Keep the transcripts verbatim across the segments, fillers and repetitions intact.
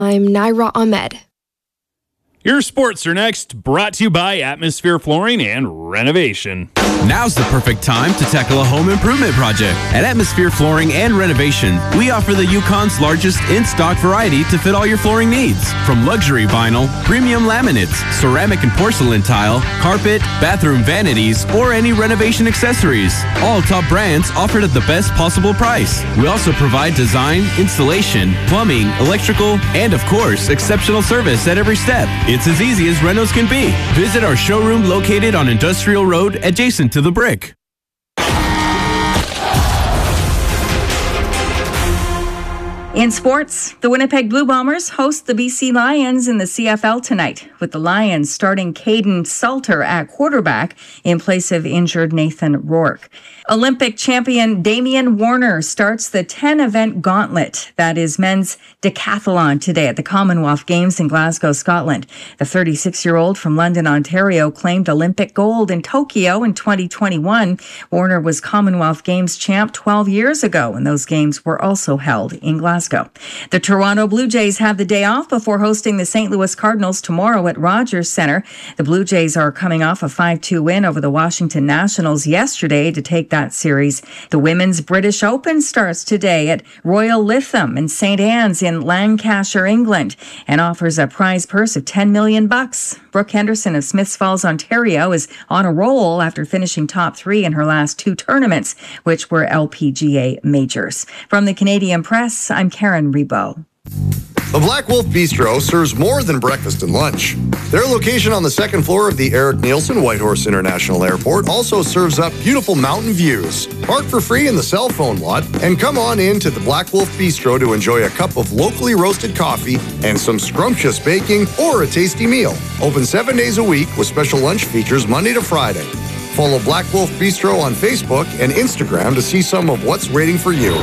I'm Naira Ahmed. Your sports are next, brought to you by Atmosphere Flooring and Renovation. Now's the perfect time to tackle a home improvement project. At Atmosphere Flooring and Renovation, we offer the Yukon's largest in-stock variety to fit all your flooring needs. From luxury vinyl, premium laminates, ceramic and porcelain tile, carpet, bathroom vanities, or any renovation accessories. All top brands offered at the best possible price. We also provide design, installation, plumbing, electrical, and of course, exceptional service at every step. It's as easy as renos can be. Visit our showroom located on Industrial Road, adjacent to the Brick. In sports, the Winnipeg Blue Bombers host the B C Lions in the C F L tonight, with the Lions starting Caden Salter at quarterback in place of injured Nathan Rourke. Olympic champion Damian Warner starts the ten-event gauntlet, that is men's decathlon, today at the Commonwealth Games in Glasgow, Scotland. The thirty-six-year-old from London, Ontario, claimed Olympic gold in Tokyo in twenty twenty-one. Warner was Commonwealth Games champ twelve years ago, and those games were also held in Glasgow. The Toronto Blue Jays have the day off before hosting the Saint Louis Cardinals tomorrow at Rogers Centre. The Blue Jays are coming off a five two win over the Washington Nationals yesterday to take that series. The Women's British Open starts today at Royal Lytham in Saint Anne's in Lancashire, England, and offers a prize purse of ten million bucks. Brooke Henderson of Smiths Falls, Ontario, is on a roll after finishing top three in her last two tournaments, which were L P G A majors. From the Canadian Press, I'm Karen Rebo. The Black Wolf Bistro serves more than breakfast and lunch. Their location on the second floor of the Eric Nielsen Whitehorse International Airport also serves up beautiful mountain views. Park for free in the cell phone lot and come on in to the Black Wolf Bistro to enjoy a cup of locally roasted coffee and some scrumptious baking or a tasty meal. Open seven days a week with special lunch features Monday to Friday. Follow Black Wolf Bistro on Facebook and Instagram to see some of what's waiting for you.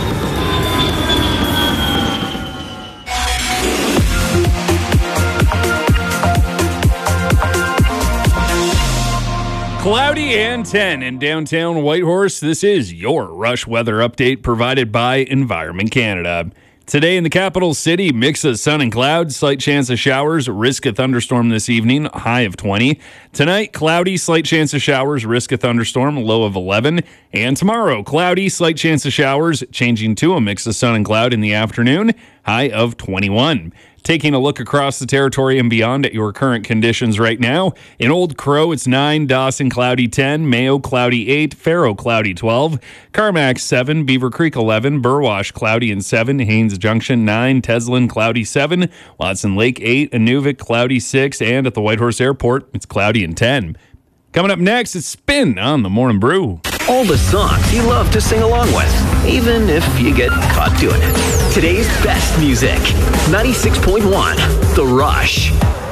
Cloudy and ten in downtown Whitehorse. This is your Rush Weather Update provided by Environment Canada. Today in the capital city, mix of sun and clouds, slight chance of showers, risk of thunderstorm this evening, high of twenty. Tonight, cloudy, slight chance of showers, risk of thunderstorm, low of eleven. And tomorrow, cloudy, slight chance of showers, changing to a mix of sun and cloud in the afternoon, high of twenty-one. Taking a look across the territory and beyond at your current conditions right now. In Old Crow, it's nine, Dawson cloudy ten, Mayo cloudy eight, Faro cloudy twelve, Carmack seven, Beaver Creek eleven, Burwash cloudy and seven, Haynes Junction nine, Teslin cloudy seven, Watson Lake eight, Inuvik cloudy six, and at the Whitehorse Airport, it's cloudy and ten. Coming up next, it's Spin on the Morning Brew. All the songs you love to sing along with, even if you get caught doing it. Today's best music, ninety-six point one, The Rush.